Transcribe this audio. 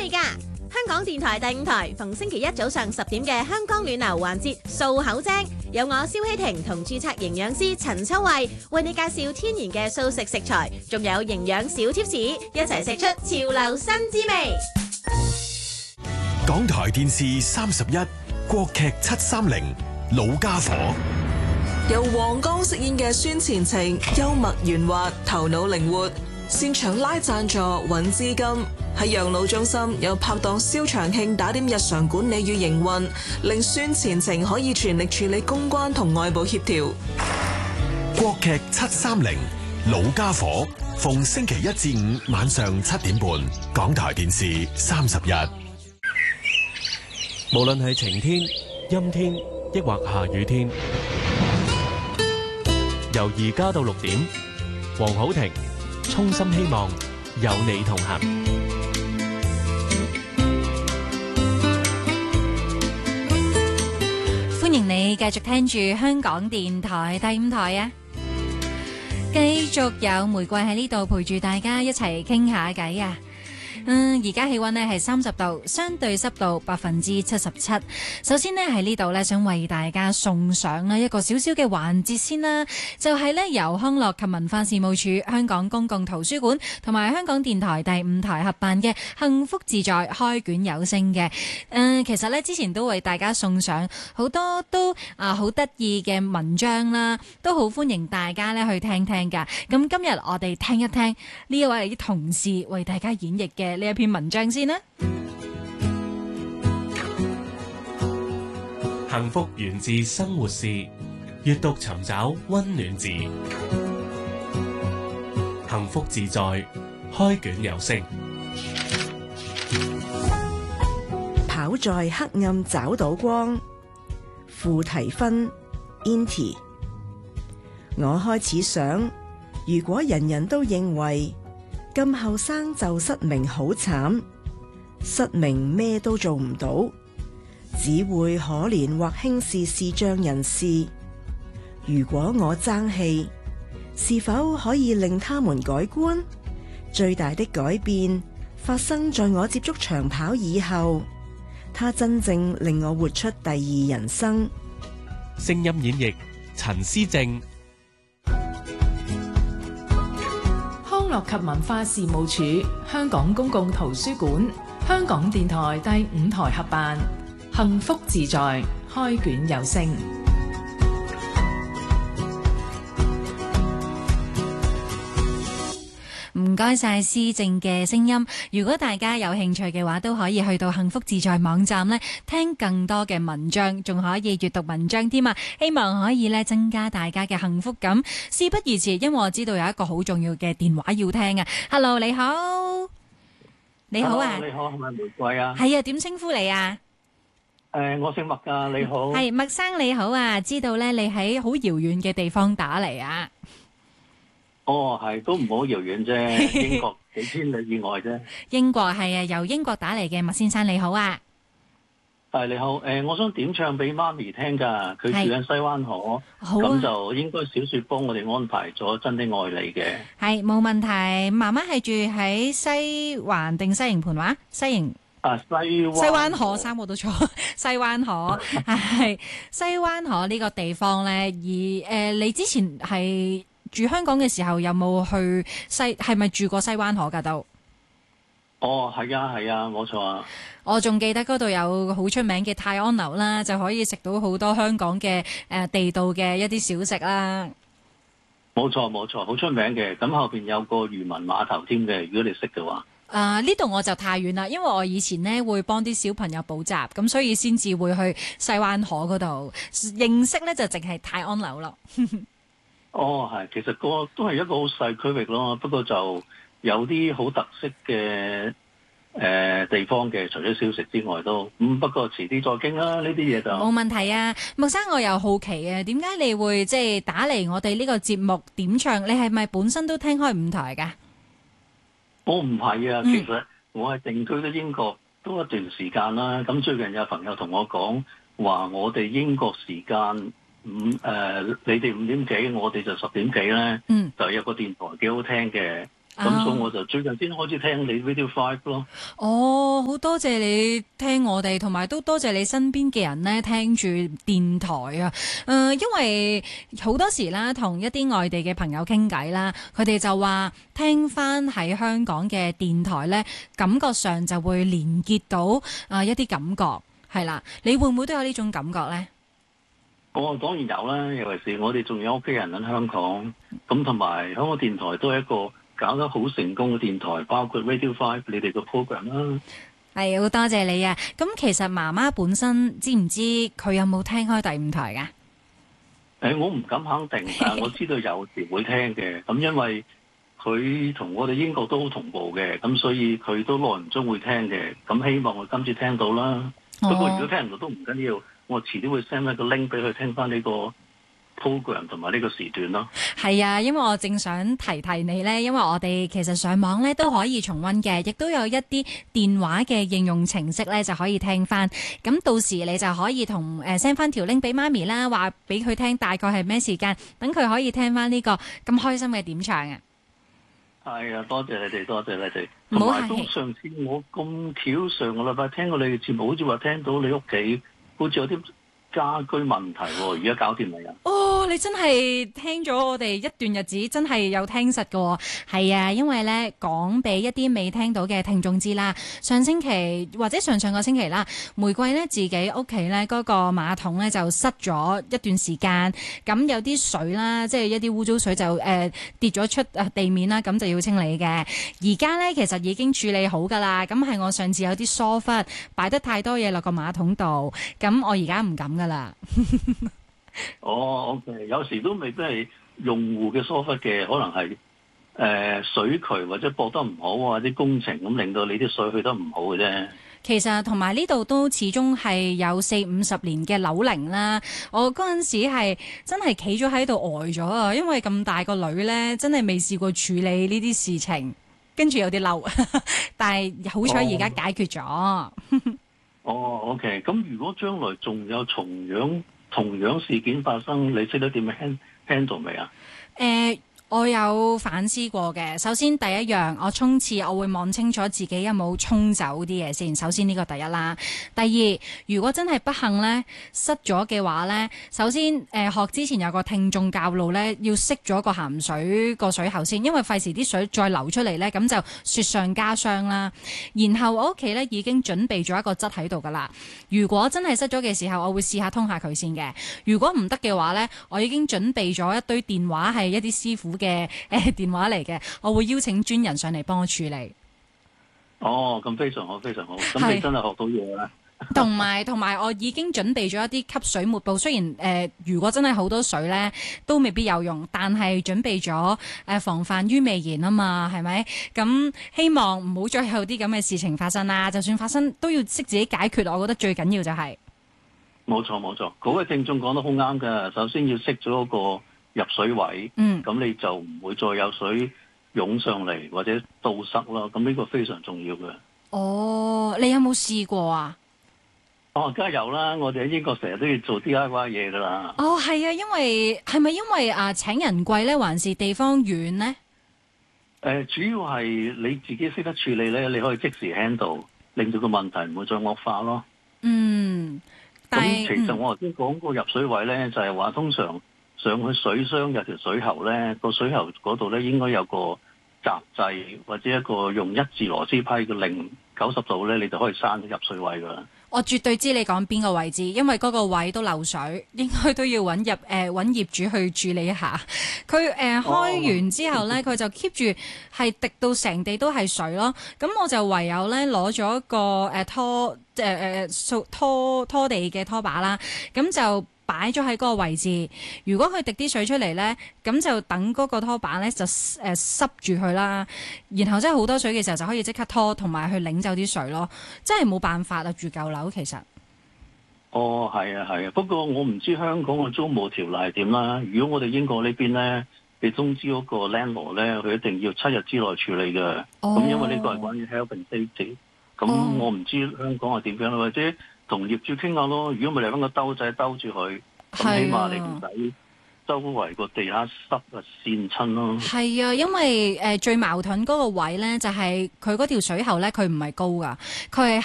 係㗎，香港電台第5台逢星期一早上10點嘅香港暖流環節掃口精，有我蕭希婷同註冊營養師陳秋慧為你介紹天然嘅素食食材，仲有營養小貼士，一齊食出潮流新滋味。 港台電視31國劇730老家伙， 由黃剛飾演嘅孫前程，幽默圓滑，頭腦靈活，擅長拉贊助揾資金。喺養老中心有拍檔蕭長慶打點日常管理與營運，令孫前程可以全力處理公關同外部協調。 國劇730老家伙，逢星期一至五晚上7點半，港台電視31。 無論係晴天、陰天，抑或下雨天，由而家到6點，黃好庭衷心希望有你同行。 歡迎你繼續聽住香港電台第5台啊！繼續有玫瑰喺呢度陪住大家一齊傾下偈啊！而家氣溫呢係30度，相對濕度77%。首先呢喺呢度呢，想為大家送上一個小小嘅環節先啦，就係呢由康樂及文化事務署、香港公共圖書館同埋香港電台第5台合辦嘅幸福自在開卷有聲嘅。其實呢之前都為大家送上好多都好得意嘅文章啦，都好歡迎大家呢去聽聽㗎。咁今日我哋聽一聽呢一位同事為大家演繹嘅呢一篇文章先啦。 幸福源自生活事，閱讀尋找溫暖字，幸福自在開卷有聲。 跑在黑暗找到光，傅提芬 Inti。 我開始想，如果人人都認為咁後生就失明好慘，失明咩都做唔到，只會可憐或輕視視障人士。如果我爭氣，是否可以令他們改觀？最大的改變發生在我接觸長跑以後，它真正令我活出第二人生。 聲音演繹陳思正。 康樂及文化事務署、香港公共圖書館、香港電台第5台合辦幸福自在開卷有聲。 唔該晒思正嘅聲音，如果大家有興趣嘅話，都可以去到幸福自在網站呢，聽更多嘅文章，仲可以閱讀文章添啊！希望可以呢增加大家嘅幸福感。事不宜遲，因為我知道有一個好重要嘅電話要聽啊。Hello， 你好，你好啊， 你好，係咪玫瑰啊？ 係啊，點稱呼你啊？ 我姓麥噶，你好。 係麥生你好啊，知道呢你喺好遙遠嘅地方打嚟啊。 哦，係都唔好遙遠啫，英國幾千里以外啫。 英國係啊，由英國打嚟嘅麥先生你好啊。 係你好，我想點唱俾媽咪聽噶，佢住喺西灣河，咁就應該小雪幫我哋安排咗真的愛你嘅。係冇問題，媽媽係住喺西環定西營盤話？西營西灣河三個都錯，西灣河係西灣河呢個地方咧，而你之前係住香港嘅時候有冇去係咪住過西灣河㗎都？ 哦，係啊，係啊，冇錯啊！ 我仲記得嗰度有好出名嘅泰安樓啦，就可以食到好多香港嘅地道嘅一啲小食啦。 冇錯冇錯，好出名嘅。咁後邊有個漁民碼頭添嘅，如果你識嘅話。 呢度我就太遠啦，因為我以前呢會幫啲小朋友補習，咁所以先至會去西灣河嗰度認識呢，就淨係泰安樓咯。 哦，係，其實個都係一個好細區域咯，不過就有啲好特色嘅地方嘅，除咗小食之外都不過遲啲再傾啦，呢啲嘢就冇問題啊。麥生，我又好奇啊，點解你會即係打嚟我哋呢個節目點唱？你係咪本身都聽開5台㗎？ 我唔係啊，其實我係定居咗英國都一段時間啦。咁最近有朋友同我講話，我哋英國時間你哋5點幾，我哋就10點幾咧，就有個電台幾好聽嘅， 咁所以我就最近先開始聽你 Radio 5咯。 哦，好多謝你聽我哋，同埋都多謝你身邊嘅人咧聽住電台啊。因為好多時啦，同一啲外地嘅朋友傾偈啦，佢哋就話聽翻喺香港嘅電台咧，感覺上就會連結到一啲感覺，係啦。你會唔會都有呢種感覺咧？ 我當然有啦，尤其是我哋仲有屋企人喺香港，咁同埋香港電台都係一個搞得好成功嘅電台，包括 Radio 5你哋個 program 啦。 係，好多謝你啊！咁其實媽媽本身知唔知佢有冇聽開第5台㗎？ 我唔敢肯定，但係我知道有時會聽嘅。咁因為佢同我哋英國都好同步嘅，咁所以佢都耐唔中會聽嘅。咁希望我今次聽到啦。不過如果聽唔到都唔緊要，我遲啲會 send 一個 link 俾佢聽翻呢個 program 同埋呢個時段咯。 係啊，因為我正想提你呢，因為我哋其實上網呢都可以重溫嘅，亦都有一啲電話嘅應用程式呢就可以聽翻。咁到時你就可以同send 翻條 link 俾媽咪啦，話俾佢聽大概係咩時間，等佢可以聽翻呢個咁開心嘅點唱啊！ 係啊，多謝你哋，多謝你哋。 唔好同埋都上次我咁巧上個禮拜聽過你嘅節目，好似話聽到你屋企好似有啲家居問題喎，而家搞掂未啊？ 哦，你真係聽咗我哋一段日子，真係有聽實㗎喎。係啊，因為咧講俾一啲未聽到嘅聽眾知啦。上星期或者上個星期啦，玫瑰咧自己屋企咧嗰個馬桶咧就塞咗一段時間，咁有啲水啦，即係一啲污糟水就跌咗出地面啦，咁就要清理嘅。而家咧其實已經處理好㗎啦，咁係我上次有啲疏忽，擺得太多嘢落個馬桶度，咁我而家唔敢㗎啦。 哦，OK，有時都未必係用戶嘅疏忽嘅，可能係水渠或者駁得唔好啊，啲工程咁令到你啲水去得唔好嘅啫。 其實同埋呢度都始終係有40-50年嘅樓齡啦。我嗰陣時係真係企咗喺度呆咗啊，因為咁大個女呢，真係未試過處理呢啲事情，跟住有啲嬲，但係好彩而家解決咗。 哦，OK，咁如果將來仲有同樣事件發生，你識得點樣 handle 未啊？ 我有反思過嘅。首先第一樣，我沖廁我會望清楚自己有冇沖走啲嘢先。首先呢個第一啦。第二，如果真係不幸咧塞咗嘅話咧，首先學之前有個聽眾教路咧，要熄咗個鹹水個水喉先，因為費事啲水再流出嚟咧，咁就雪上加霜啦。然後我屋企咧已經準備咗一個質喺度噶啦。如果真係塞咗嘅時候，我會試下通下佢先嘅。如果唔得嘅話咧，我已經準備咗一堆電話，係一啲師傅嘅電話嚟嘅，我會邀請專人上嚟幫我處理。 哦，咁非常好，非常好。咁你真係學到嘢啦。 同埋，我已經準備咗一啲吸水抹布。雖然如果真係好多水呢，都未必有用，但係準備咗防範於未然啊嘛，係咪？咁希望唔好再有啲咁嘅事情發生啦。就算發生，都要識自己解決。我覺得最緊要就係冇錯冇錯，嗰位聽眾講得好啱㗎。首先要熄咗個入水位，咁你就唔會再有水湧上嚟或者堵塞啦。咁呢個非常重要嘅。 哦，你有冇試過啊？ 哦，梗係有啦！我哋喺英國成日都要做 DIY 嘢噶啦。 哦，係啊，係咪因為請人貴咧，還是地方遠呢？ 主要係你自己識得處理咧，你可以即時 handle，令到個問題唔會再惡化咯。但係其實我頭先講個入水位咧，就係話通常上去水箱有條水喉咧，個水喉嗰度咧應該有個閘掣或者一個用一字螺絲批嘅擰90度咧，你就可以閂入水位噶啦。 我絕對知你講邊個位置，因為嗰個位都漏水，應該都要揾業主去處理一下。佢開完之後咧，佢就 keep 住係滴到成地都係水咯。咁我就唯有咧攞咗一個拖地嘅拖把啦，咁就擺咗喺嗰個位置。如果佢滴啲水出嚟咧，咁就等嗰個拖把咧就濕住佢啦。然後真係好多水嘅時候就可以即刻拖，同埋去擰走啲水咯。真係冇辦法啊！住舊樓其實。 哦，係啊，係啊。不過我唔知香港嘅租務條例係點啦。如果我哋英國呢邊咧，你通知嗰個 landlord 咧，佢一定要7日之內處理嘅。咁因為呢個係關於 health and safety。咁我唔知香港係點樣，或者同業主傾下咯。如果咪嚟返個兜仔兜住佢，咁起碼你唔使周圍個地下濕啊跣親咯。 係啊，因為最矛盾嗰個位咧，就係佢嗰條水喉咧，佢唔係高噶，佢係